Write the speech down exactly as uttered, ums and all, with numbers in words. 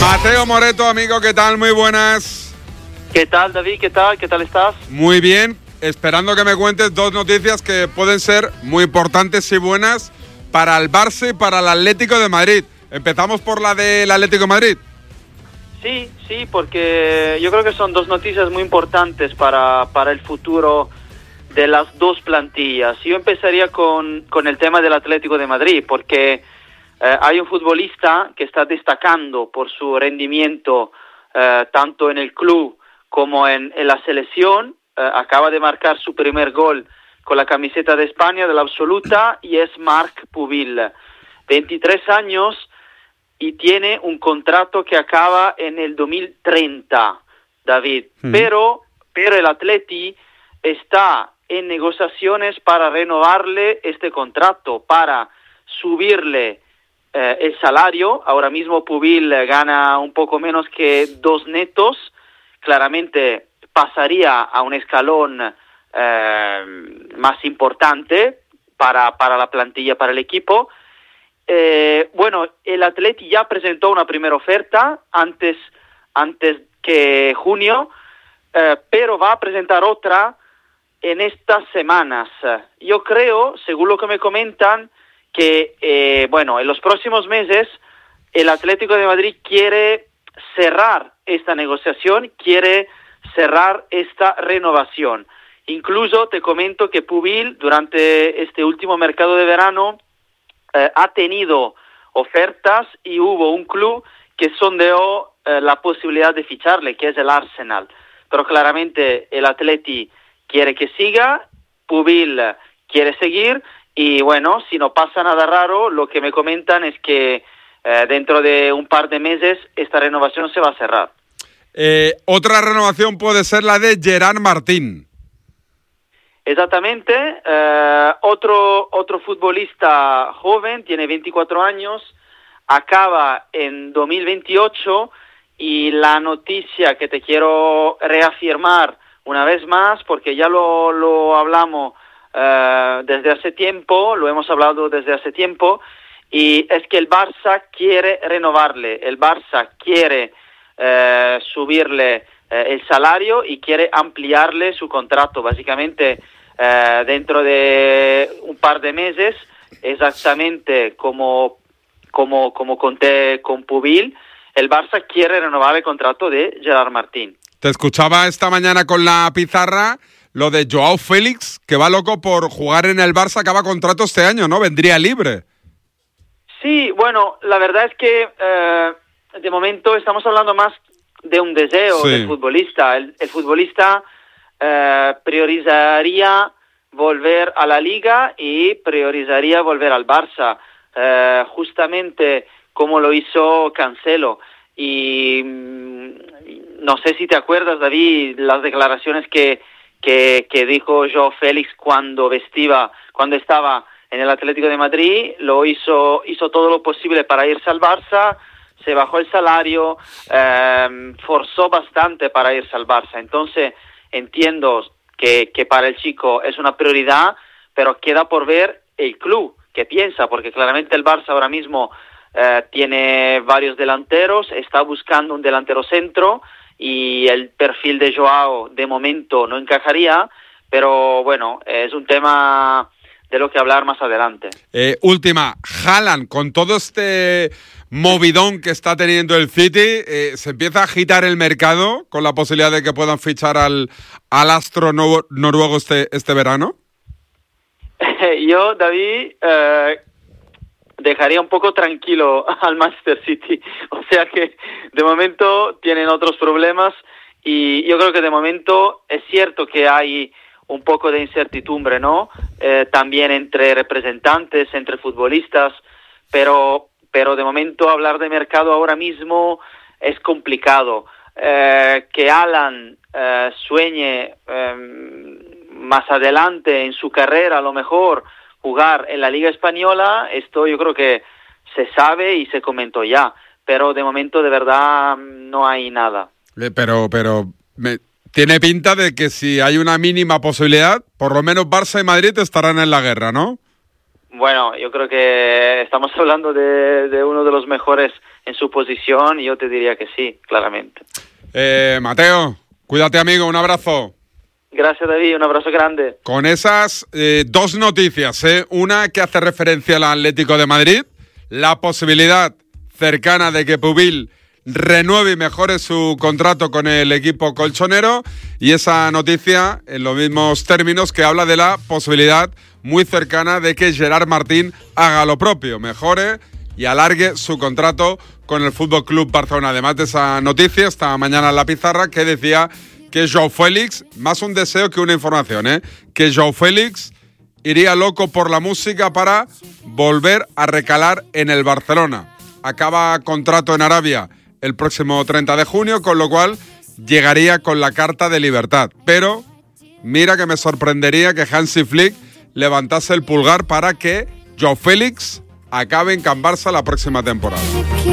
Mateo Moreto, amigo, ¿qué tal? Muy buenas. ¿Qué tal, David? ¿Qué tal? ¿Qué tal estás? Muy bien, esperando que me cuentes dos noticias que pueden ser muy importantes y buenas para el Barça y para el Atlético de Madrid. Empezamos por la del Atlético de Madrid. Sí, sí, porque yo creo que son dos noticias muy importantes para, para el futuro de las dos plantillas. Yo empezaría con, con el tema del Atlético de Madrid, porque eh, hay un futbolista que está destacando por su rendimiento eh, tanto en el club como en, en la selección. Eh, acaba de marcar su primer gol con la camiseta de España, de la absoluta, y es Marc Pubil. veintitrés años y tiene un contrato que acaba en el dos mil treinta, David. Mm. Pero, pero el Atleti está en negociaciones para renovarle este contrato, para subirle eh, el salario. Ahora mismo Pubil gana un poco menos que dos netos. Claramente pasaría a un escalón eh, más importante para, para la plantilla, para el equipo. Eh, bueno, el Atleti ya presentó una primera oferta antes, antes que junio, eh, pero va a presentar otra en estas semanas. Yo creo, según lo que me comentan, que eh, bueno, en los próximos meses el Atlético de Madrid quiere cerrar esta negociación, quiere cerrar esta renovación. Incluso te comento que Pubil durante este último mercado de verano Eh, ha tenido ofertas y hubo un club que sondeó eh, la posibilidad de ficharle, que es el Arsenal. Pero claramente el Atleti quiere que siga, Pubil quiere seguir y bueno, si no pasa nada raro, lo que me comentan es que eh, dentro de un par de meses esta renovación se va a cerrar. Eh, otra renovación puede ser la de Gerard Martín. Exactamente, eh, otro, otro futbolista joven, tiene veinticuatro años, acaba en dos mil veintiocho y la noticia que te quiero reafirmar una vez más, porque ya lo, lo hablamos eh, desde hace tiempo, lo hemos hablado desde hace tiempo, y es que el Barça quiere renovarle, el Barça quiere eh, subirle eh, el salario y quiere ampliarle su contrato, básicamente. Eh, dentro de un par de meses, exactamente como, como, como conté con Pubil, el Barça quiere renovar el contrato de Gerard Martín. Te escuchaba esta mañana con la pizarra lo de Joao Félix, que va loco por jugar en el Barça, acaba contrato este año, ¿no? Vendría libre. Sí, bueno, la verdad es que eh, de momento estamos hablando más de un deseo sí. del futbolista. El, el futbolista Eh, priorizaría volver a la Liga y priorizaría volver al Barça, eh, justamente como lo hizo Cancelo. Y mmm, no sé si te acuerdas, David, las declaraciones que, que, que dijo Joao Félix cuando vestía, cuando estaba en el Atlético de Madrid. Lo hizo, hizo todo lo posible para irse al Barça, se bajó el salario, eh, forzó bastante para irse al Barça. Entonces entiendo que, que para el chico es una prioridad, pero queda por ver el club que piensa, porque claramente el Barça ahora mismo eh, tiene varios delanteros, está buscando un delantero centro y el perfil de Joao de momento no encajaría, pero bueno, es un tema de lo que hablar más adelante. Eh, última, Haaland, con todo este movidón que está teniendo el City, eh, ¿se empieza a agitar el mercado con la posibilidad de que puedan fichar al, al astro no, noruego este, este verano? Yo, David, eh, dejaría un poco tranquilo al Manchester City. O sea que de momento tienen otros problemas y yo creo que de momento es cierto que hay un poco de incertidumbre, ¿no? Eh, también entre representantes, entre futbolistas, pero pero de momento hablar de mercado ahora mismo es complicado. Eh, que Haaland eh, sueñe eh, más adelante en su carrera, a lo mejor jugar en la Liga Española, esto yo creo que se sabe y se comentó ya, pero de momento de verdad no hay nada. Eh, pero, pero me, tiene pinta de que si hay una mínima posibilidad, por lo menos Barça y Madrid estarán en la guerra, ¿no? Bueno, yo creo que estamos hablando de, de uno de los mejores en su posición y yo te diría que sí, claramente. Eh, Mateo, cuídate, amigo, un abrazo. Gracias, David, un abrazo grande. Con esas eh, dos noticias, ¿eh? Una que hace referencia al Atlético de Madrid, la posibilidad cercana de que Pubil renueve y mejore su contrato con el equipo colchonero, y esa noticia en los mismos términos que habla de la posibilidad muy cercana de que Gerard Martín haga lo propio, mejore y alargue su contrato con el F C Barcelona. Además de esa noticia, esta mañana en la pizarra, que decía que Joao Félix, más un deseo que una información, ¿eh? que Joao Félix iría loco por la música para volver a recalar en el Barcelona. Acaba contrato en Arabia el próximo treinta de junio, con lo cual llegaría con la carta de libertad. Pero mira que me sorprendería que Hansi Flick levantase el pulgar para que Joao Félix acabe en Can Barça la próxima temporada.